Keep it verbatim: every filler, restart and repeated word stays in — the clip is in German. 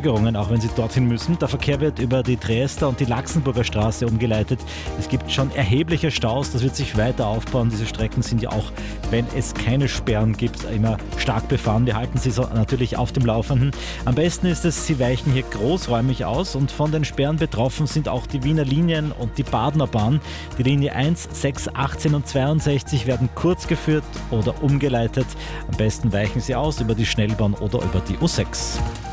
Verzögerungen, auch wenn sie dorthin müssen. Der Verkehr wird über die Triester und die Laxenburger Straße umgeleitet. Es gibt schon erhebliche Staus, das wird sich weiter aufbauen. Diese Strecken sind ja auch, wenn es keine Sperren gibt, immer stark befahren. Wir halten Sie so natürlich auf dem Laufenden. Am besten ist es, Sie weichen hier großräumig aus, und von den Sperren betroffen sind auch die Wiener Linien und die Badener Bahn. Die Linie eins, sechs, achtzehn und zweiundsechzig werden kurz geführt oder umgeleitet. Am besten weichen Sie aus über die Schnellbahn oder über die U sechs.